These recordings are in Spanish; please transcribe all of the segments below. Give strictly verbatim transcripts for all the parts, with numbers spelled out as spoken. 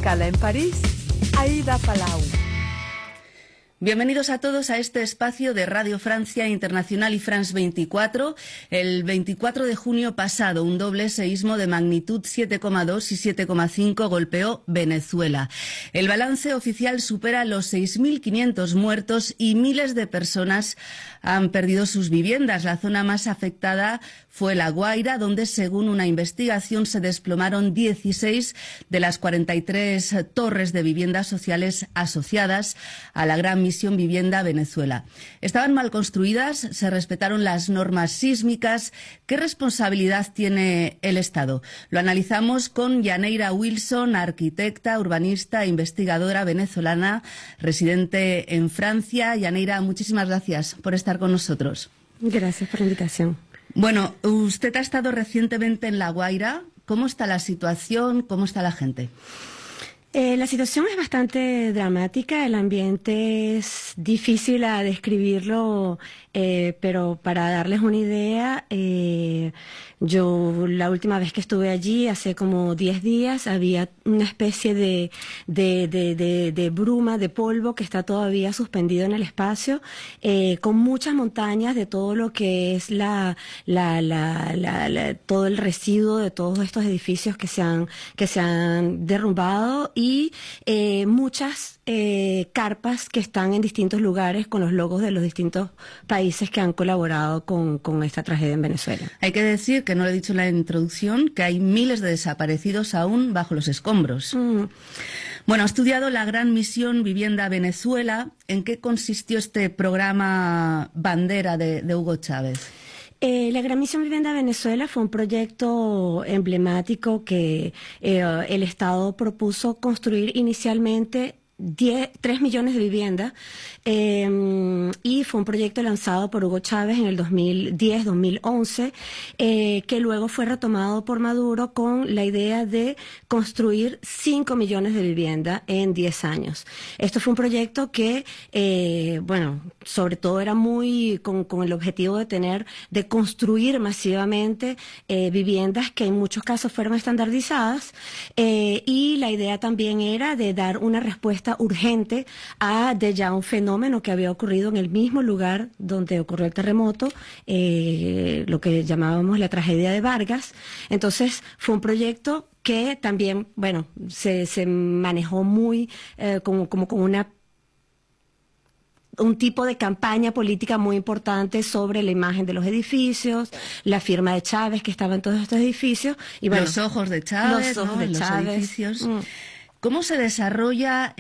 escala en París, Aida Palau. Bienvenidos a todos a este espacio de Radio Francia Internacional y France veinticuatro. El veinticuatro de junio pasado, un doble seísmo de magnitud siete coma dos y siete coma cinco golpeó Venezuela. El balance oficial supera los seis mil quinientos muertos y miles de personas han perdido sus viviendas. La zona más afectada fue La Guaira, donde, según una investigación, se desplomaron dieciséis de las cuarenta y tres torres de viviendas sociales asociadas a la gran misión Vivienda Venezuela. Estaban mal construidas, se respetaron las normas sísmicas. ¿Qué responsabilidad tiene el Estado? Lo analizamos con Yaneira Wilson, arquitecta, urbanista e investigadora venezolana, residente en Francia. Yaneira, muchísimas gracias por estar con nosotros. Gracias por la invitación. Bueno, usted ha estado recientemente en La Guaira. ¿Cómo está la situación? ¿Cómo está la gente? Eh, la situación es bastante dramática, el ambiente es difícil a describirlo, eh, pero para darles una idea, eh, yo la última vez que estuve allí, hace como diez días, había una especie de, de, de, de, de bruma, de polvo que está todavía suspendido en el espacio, eh, con muchas montañas de todo lo que es la, la, la, la, la, todo el residuo de todos estos edificios que se han, que se han derrumbado y eh, muchas eh, carpas que están en distintos lugares con los logos de los distintos países que han colaborado con, con esta tragedia en Venezuela. Hay que decir, que no lo he dicho en la introducción, que hay miles de desaparecidos aún bajo los escombros. Mm. Bueno, ha estudiado la gran misión Vivienda Venezuela. ¿En qué consistió este programa bandera de, de Hugo Chávez? Eh, la Gran Misión Vivienda Venezuela fue un proyecto emblemático que eh, el Estado propuso construir inicialmente tres millones de viviendas eh, y fue un proyecto lanzado por Hugo Chávez en el dos mil diez dos mil once eh, que luego fue retomado por Maduro con la idea de construir cinco millones de viviendas en diez años. Esto fue un proyecto que, eh, bueno, sobre todo era muy con, con el objetivo de tener, de construir masivamente eh, viviendas que en muchos casos fueron estandarizadas eh, y la idea también era de dar una respuesta urgente a de ya un fenómeno que había ocurrido en el mismo lugar donde ocurrió el terremoto, eh, lo que llamábamos la tragedia de Vargas. Entonces fue un proyecto que también, bueno, se, se manejó muy eh, como, como con una un tipo de campaña política muy importante sobre la imagen de los edificios, la firma de Chávez que estaba en todos estos edificios. Y bueno, los ojos de Chávez, los ojos ¿no? de en Chávez. Los edificios. Mm. ¿Cómo se desarrolla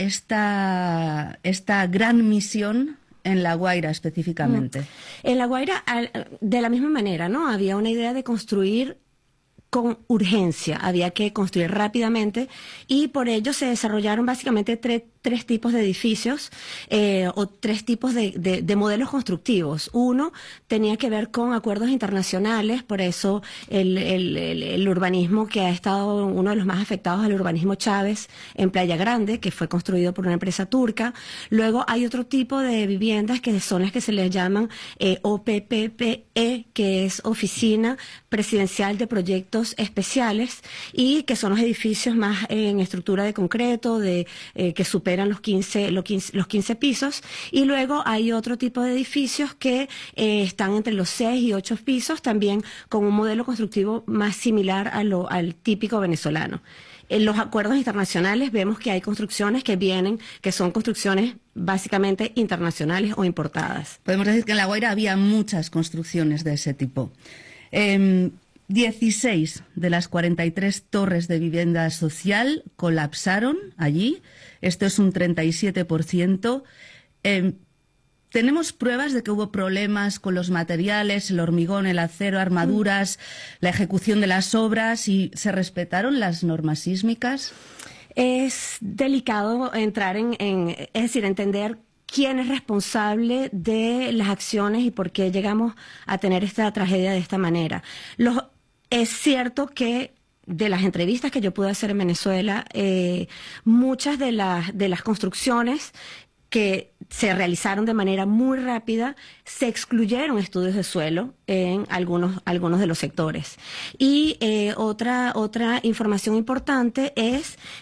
esta, esta gran misión en La Guaira específicamente? Mm. En La Guaira, de la misma manera, ¿no? Había una idea de construir con urgencia, había que construir rápidamente y por ello se desarrollaron básicamente tres, tres tipos de edificios eh, o tres tipos de, de, de modelos constructivos. Uno tenía que ver con acuerdos internacionales, por eso el, el, el, el urbanismo que ha estado uno de los más afectados al urbanismo Chávez en Playa Grande, que fue construido por una empresa turca. Luego hay otro tipo de viviendas que son las que se les llaman eh, O P P P E, que es Oficina Presidencial de Proyectos Especiales y que son los edificios más eh, en estructura de concreto de eh, que superan los quince, los quince los quince pisos y luego hay otro tipo de edificios que eh, están entre los seis y ocho pisos también con un modelo constructivo más similar a lo, al típico venezolano. En los acuerdos internacionales vemos que hay construcciones que vienen, que son construcciones básicamente internacionales o importadas. Podemos decir que en La Guaira había muchas construcciones de ese tipo. Eh, dieciséis de las cuarenta y tres torres de vivienda social colapsaron allí. Esto es un treinta y siete por ciento. Eh, ¿Tenemos pruebas de que hubo problemas con los materiales, el hormigón, el acero, armaduras, la ejecución de las obras y se respetaron las normas sísmicas? Es delicado entrar en, en es decir, entender quién es responsable de las acciones y por qué llegamos a tener esta tragedia de esta manera. Los, es cierto que de las entrevistas que yo pude hacer en Venezuela, eh, muchas de las, de las construcciones que se realizaron de manera muy rápida, se excluyeron estudios de suelo en algunos, algunos de los sectores. Y eh, otra, otra información importante es